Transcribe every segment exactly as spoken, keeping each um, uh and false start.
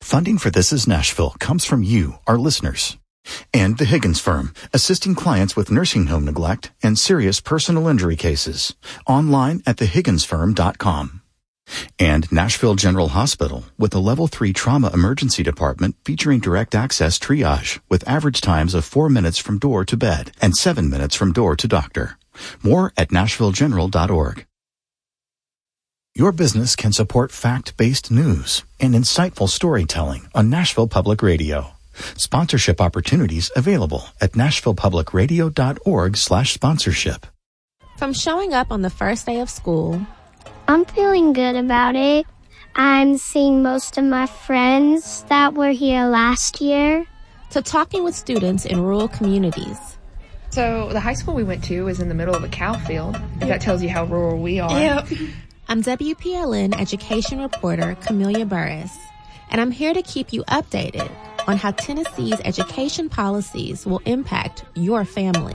Funding for This Is Nashville comes from you, our listeners. And the Higgins Firm, assisting clients with nursing home neglect and serious personal injury cases. Online at the higgins firm dot com. And Nashville General Hospital, with a level three trauma emergency department featuring direct access triage with average times of four minutes from door to bed and seven minutes from door to doctor. More at nashville general dot org. Your business can support fact-based news and insightful storytelling on Nashville Public Radio. Sponsorship opportunities available at nashville public radio dot org slash sponsorship. From showing up on the first day of school, I'm feeling good about it. I'm seeing most of my friends that were here last year, to talking with students in rural communities. So the high school we went to is in the middle of a cow field. If that tells you how rural we are. Yep. I'm W P L N education reporter Camelia Burris, and I'm here to keep you updated on how Tennessee's education policies will impact your family.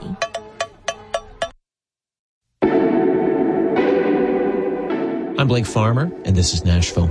I'm Blake Farmer, and this is Nashville.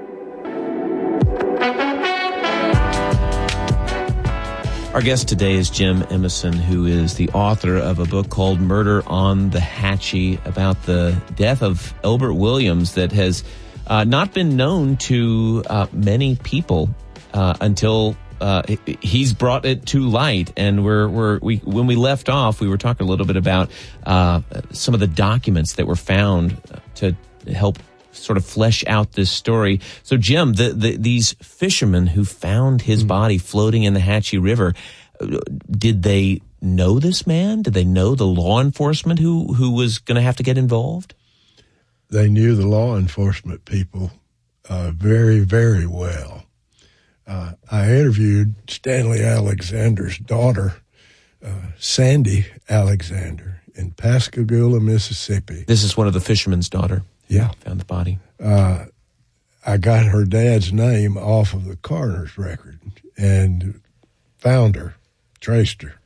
Our guest today is Jim Emerson, who is the author of a book called Murder on the Hatchie, about the death of Elbert Williams that has uh, not been known to uh, many people uh, until uh, he's brought it to light. And we're, we're, we, when we left off, we were talking a little bit about uh, some of the documents that were found to help sort of flesh out this story. So, Jim, the, the, these fishermen who found his mm. body floating in the Hatchie River, did they know this man? Did they know the law enforcement who, who was going to have to get involved? They knew the law enforcement people uh, very, very well. Uh, I interviewed Stanley Alexander's daughter, uh, Sandy Alexander, in Pascagoula, Mississippi. This is one of the fishermen's daughter. Yeah. Found the body. Uh, I got her dad's name off of the coroner's record and found her, traced her.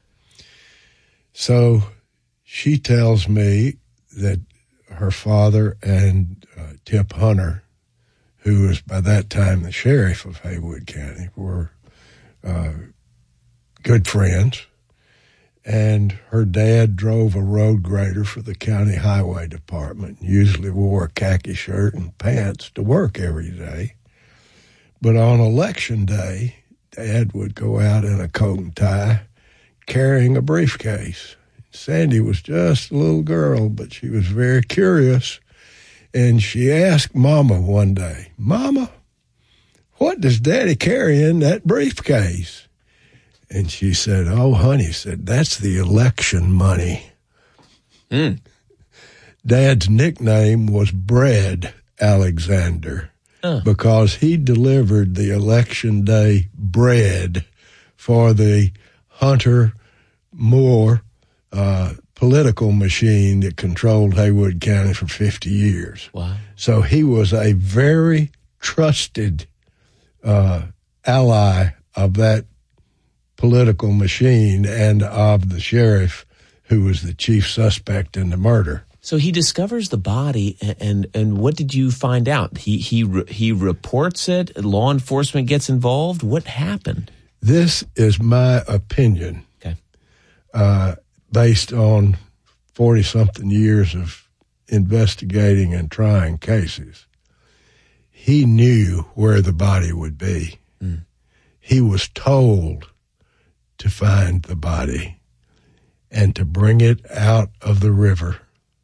So she tells me that her father and uh, Tip Hunter, who was by that time the sheriff of Haywood County, were uh, good friends. And her dad drove a road grader for the county highway department, usually wore a khaki shirt and pants to work every day. But on election day, Dad would go out in a coat and tie carrying a briefcase. Sandy was just a little girl, but she was very curious. And she asked Mama one day, "Mama, what does Daddy carry in that briefcase?" And she said, "Oh, honey," said, "that's the election money." Mm. Dad's nickname was Bread Alexander uh. because he delivered the election day bread for the Hunter Moore uh, political machine that controlled Haywood County for fifty years. Wow. So he was a very trusted uh, ally of that political machine and of the sheriff who was the chief suspect in the murder. So he discovers the body, and and, and what did you find out? He he he reports it. Law enforcement gets involved. What happened? This is my opinion, okay, uh, based on forty something years of investigating and trying cases. He knew where the body would be. Mm. He was told to find the body and to bring it out of the river.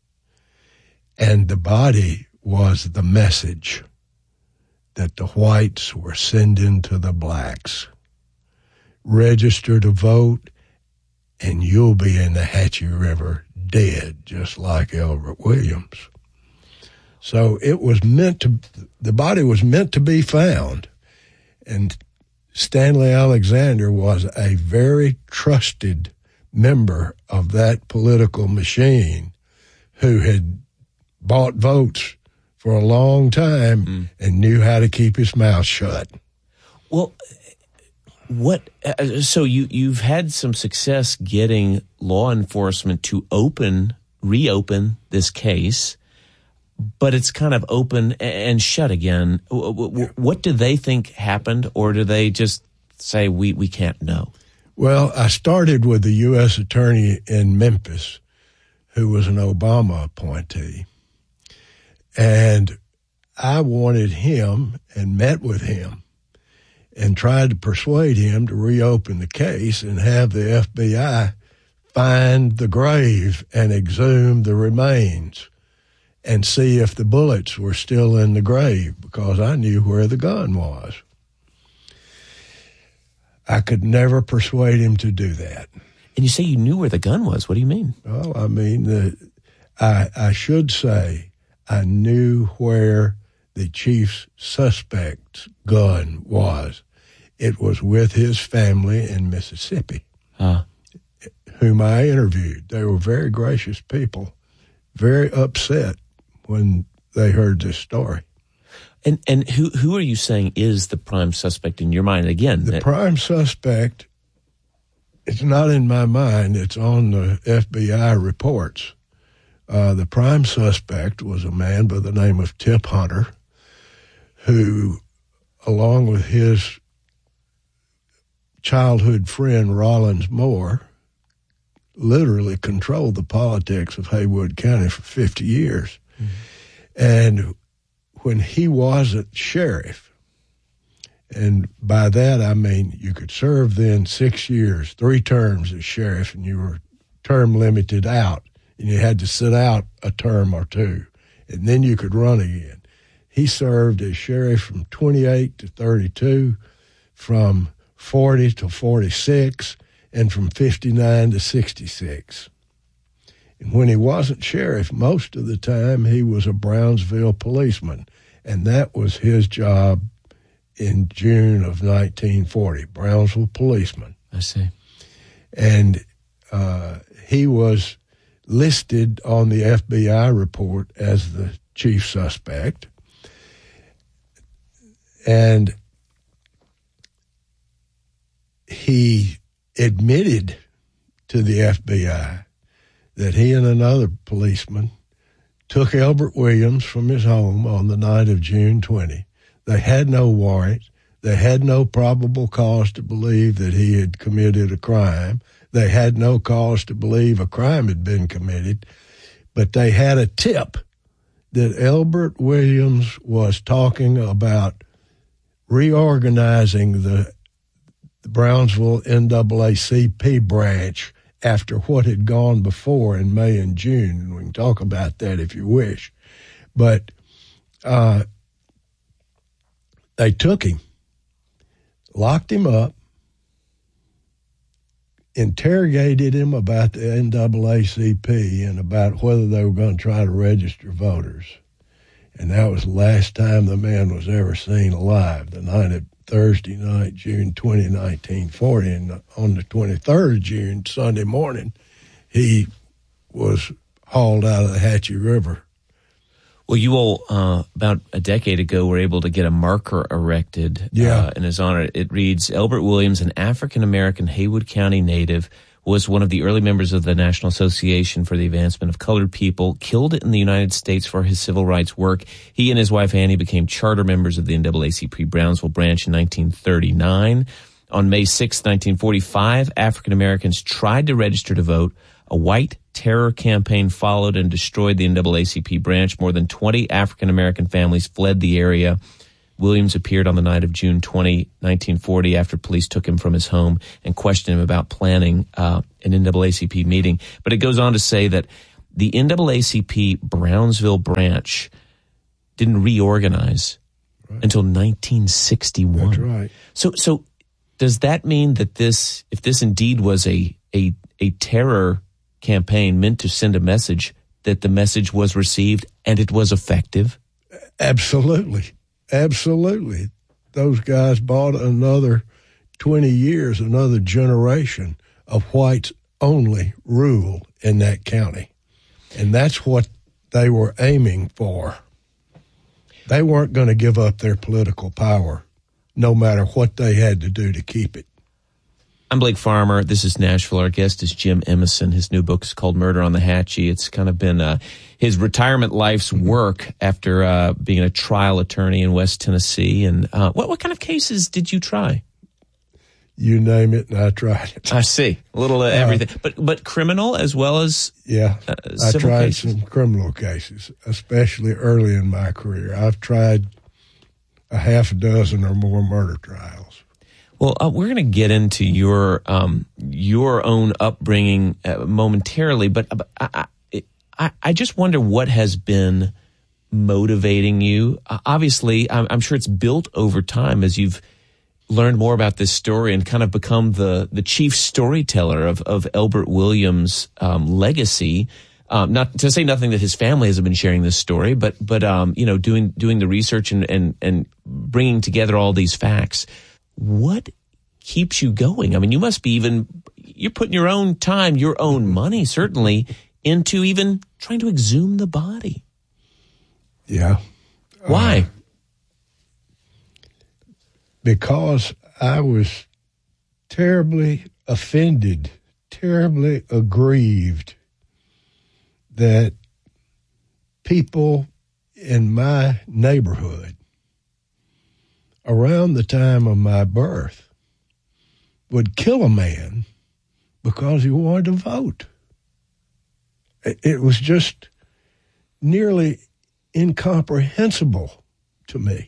And the body was the message that the whites were sending to the blacks. Register to vote, and you'll be in the Hatchie River dead, just like Elbert Williams. So it was meant to, the body was meant to be found. And Stanley Alexander was a very trusted member of that political machine who had bought votes for a long time mm. and knew how to keep his mouth shut. Well, what? Uh, so you you've had some success getting law enforcement to open, reopen this case. but it's kind of open and shut again. What do they think happened, or do they just say we, we can't know? Well, I started with the U S attorney in Memphis, who was an Obama appointee, and I wanted him and met with him and tried to persuade him to reopen the case and have the F B I find the grave and exhume the remains and see if the bullets were still in the grave, because I knew where the gun was. I could never persuade him to do that. And you say you knew where the gun was. What do you mean? Well, I mean, the, I, I should say I knew where the chief's suspect's gun was. It was with his family in Mississippi, huh. whom I interviewed. They were very gracious people, very upset when they heard this story. And and who who are you saying is the prime suspect in your mind? Again, the that- prime suspect, it's not in my mind. It's on the F B I reports. Uh, the prime suspect was a man by the name of Tip Hunter, who, along with his childhood friend Rollins Moore, literally controlled the politics of Haywood County for fifty years. Mm-hmm. And when he wasn't sheriff, and by that I mean you could serve then six years, three terms as sheriff, and you were term limited out, and you had to sit out a term or two, and then you could run again. He served as sheriff from twenty-eight to thirty-two, from forty to forty-six, and from fifty-nine to sixty-six. And when he wasn't sheriff, most of the time he was a Brownsville policeman, and that was his job in June of nineteen forty, Brownsville policeman. I see. And uh, he was listed on the F B I report as the chief suspect. And he admitted to the F B I that he and another policeman took Elbert Williams from his home on the night of June twentieth. They had no warrant. They had no probable cause to believe that he had committed a crime. They had no cause to believe a crime had been committed, but they had a tip that Elbert Williams was talking about reorganizing the, the Brownsville N double A C P branch after what had gone before in May and June. And we can talk about that if you wish. But uh, they took him, locked him up, interrogated him about the N double A C P and about whether they were going to try to register voters. And that was the last time the man was ever seen alive, the night of Thursday night, June twentieth, nineteen forty. And on the twenty-third of June, Sunday morning, he was hauled out of the Hatchie River. Well, you all, uh, about a decade ago, were able to get a marker erected yeah. uh, in his honor. It reads, Elbert Williams, an African-American Haywood County native, was one of the early members of the National Association for the Advancement of Colored People, killed in the United States for his civil rights work. He and his wife Annie became charter members of the N double A C P Brownsville branch in nineteen thirty-nine. On May sixth, nineteen forty-five, African Americans tried to register to vote. A white terror campaign followed and destroyed the N double A C P branch. More than twenty African American families fled the area. Williams appeared on the night of June twentieth, nineteen forty, after police took him from his home and questioned him about planning uh, an N double A C P meeting. But it goes on to say that the N double A C P Brownsville branch didn't reorganize right. until nineteen sixty-one. That's right. So, so does that mean that this, if this indeed was a a, a terror campaign meant to send a message, that the message was received and it was effective? Absolutely. Absolutely. Those guys bought another twenty years, another generation of whites only rule in that county. And that's what they were aiming for. They weren't going to give up their political power, no matter what they had to do to keep it. I'm Blake Farmer. This is Nashville. Our guest is Jim Emison. His new book is called Murder on the Hatchie. It's kind of been uh, his retirement life's work after uh, being a trial attorney in West Tennessee. And uh, what what kind of cases did you try? You name it, and I tried it. I see. A little of everything. Uh, but but criminal as well as Yeah, uh, I tried cases? some criminal cases, especially early in my career. I've tried a half a dozen or more murder trials. Well, uh, we're going to get into your um, your own upbringing uh, momentarily, but uh, I, I I just wonder what has been motivating you. Uh, obviously, I'm, I'm sure it's built over time as you've learned more about this story and kind of become the the chief storyteller of of Elbert Williams' um, legacy. Um, not to say nothing that his family hasn't been sharing this story, but but um, you know, doing doing the research and and and bringing together all these facts. What keeps you going? I mean, you must be even you're putting your own time, your own money, certainly, into even trying to exhume the body. Yeah. Why? Uh, because I was terribly offended, terribly aggrieved that people in my neighborhood around the time of my birth would kill a man because he wanted to vote. It was just nearly incomprehensible to me.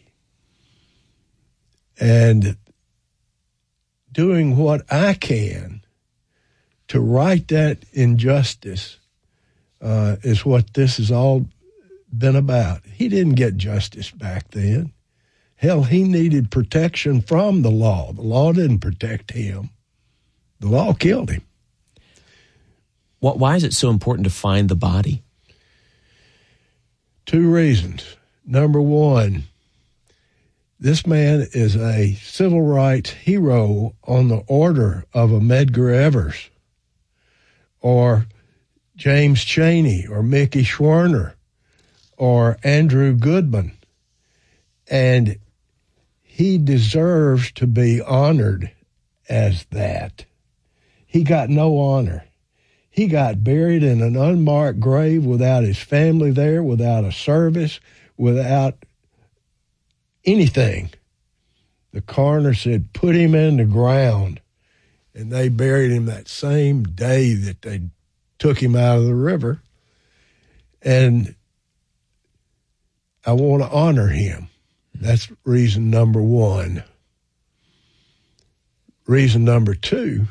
And doing what I can to right that injustice uh, is what this has all been about. He didn't get justice back then. Hell, he needed protection from the law. The law didn't protect him. The law killed him. Why is it so important to find the body? Two reasons. Number one, this man is a civil rights hero on the order of a Medgar Evers or James Chaney or Mickey Schwerner or Andrew Goodman. And he deserves to be honored as that. He got no honor. He got buried in an unmarked grave without his family there, without a service, without anything. The coroner said, put him in the ground. And they buried him that same day that they took him out of the river. And I want to honor him. That's reason number one. Reason number two,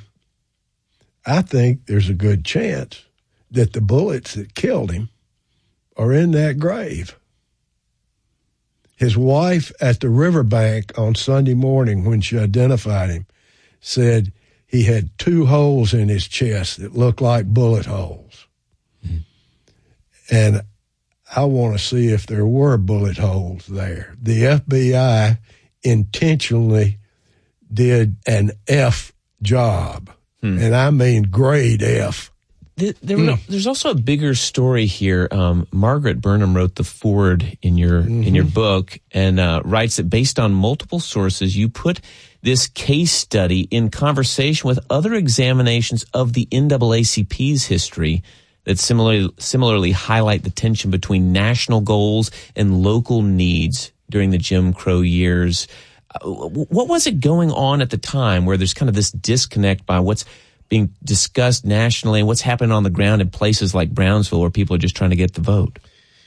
I think there's a good chance that the bullets that killed him are in that grave. His wife at the riverbank on Sunday morning when she identified him said he had two holes in his chest that looked like bullet holes. Mm-hmm. And I want to see if there were bullet holes there. The F B I intentionally did an F job, hmm. and I mean grade F. There, there, mm. There's also a bigger story here. Um, Margaret Burnham wrote the foreword in your mm-hmm. in your book and uh, writes that based on multiple sources, you put this case study in conversation with other examinations of the N double A C P's history that similarly similarly highlight the tension between national goals and local needs during the Jim Crow years. Uh, what was it going on at the time where there's kind of this disconnect by what's being discussed nationally and what's happening on the ground in places like Brownsville where people are just trying to get the vote?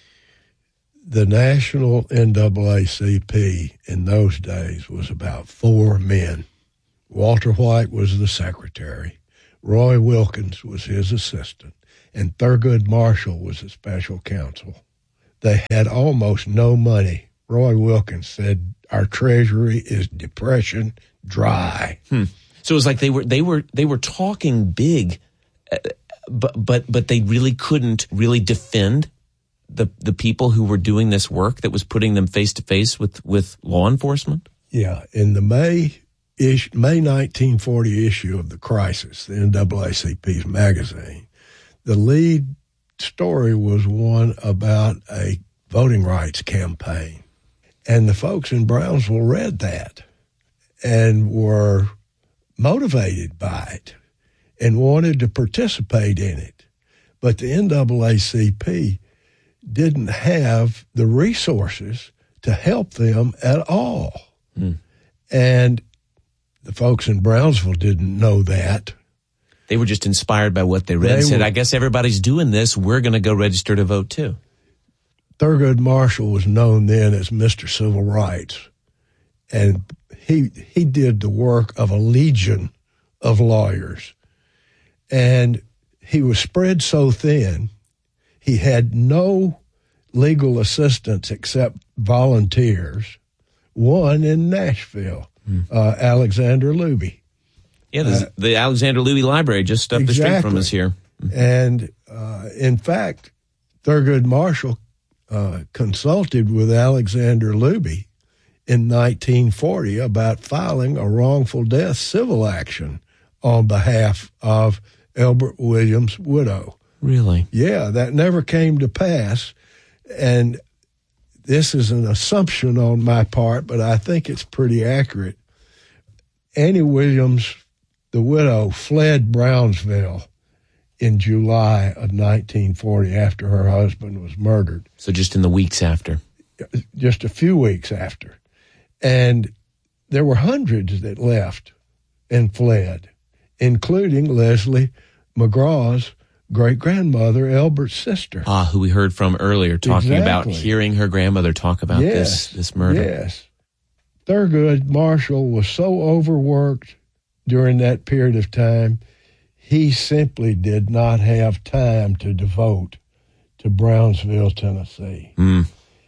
The national N double A C P in those days was about four men. Walter White was the secretary. Roy Wilkins was his assistant. And Thurgood Marshall was the special counsel. They had almost no money. Roy Wilkins said, our treasury is depression dry. Hmm. So it was like they were they were they were talking big, uh, but but but they really couldn't really defend the the people who were doing this work that was putting them face to face with with law enforcement. Yeah, in the May ish, May nineteen forty issue of the Crisis, the N double A C P's magazine, the lead story was one about a voting rights campaign, and the folks in Brownsville read that and were motivated by it and wanted to participate in it. But the N double A C P didn't have the resources to help them at all. Mm. And the folks in Brownsville didn't know that. They were just inspired by what they read They and said, were, I guess everybody's doing this. We're going to go register to vote too. Thurgood Marshall was known then as Mister Civil Rights. And he he did the work of a legion of lawyers. And he was spread so thin, he had no legal assistance except volunteers. One in Nashville, mm. uh, Alexander Luby. Yeah, the, uh, the Alexander Luby Library just up exactly. the street from us here. Mm-hmm. And uh, in fact, Thurgood Marshall uh, consulted with Alexander Luby in nineteen forty about filing a wrongful death civil action on behalf of Elbert Williams' widow. Really? Yeah, that never came to pass. And this is an assumption on my part, but I think it's pretty accurate. Annie Williams, the widow, fled Brownsville in July of nineteen forty after her husband was murdered. So just in the weeks after? Just a few weeks after. And there were hundreds that left and fled, including Leslie McGraw's great-grandmother, Elbert's sister. Ah, who we heard from earlier, talking exactly. about hearing her grandmother talk about yes, this, this murder. Yes. Thurgood Marshall was so overworked during that period of time, he simply did not have time to devote to Brownsville, Tennessee. Mm.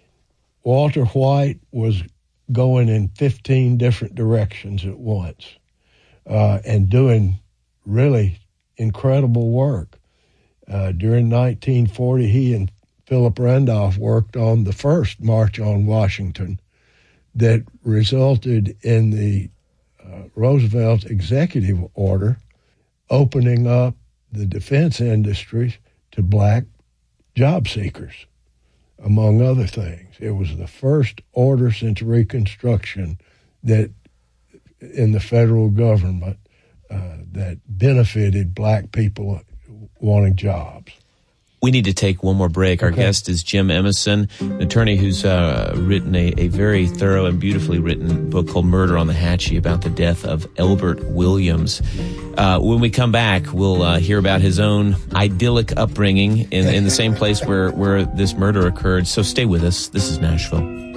Walter White was going in fifteen different directions at once uh, and doing really incredible work. Uh, during nineteen forty, he and Philip Randolph worked on the first March on Washington that resulted in the uh, Roosevelt executive order opening up the defense industry to black job seekers, among other things. It was the first order since Reconstruction that in the federal government uh, that benefited black people wanting jobs. We need to take one more break. Our okay. guest is Jim Emison, an attorney who's uh, written a, a very thorough and beautifully written book called Murder on the Hatchie about the death of Elbert Williams. Uh, when we come back, we'll uh, hear about his own idyllic upbringing in, in the same place where, where this murder occurred. So stay with us. This is Nashville.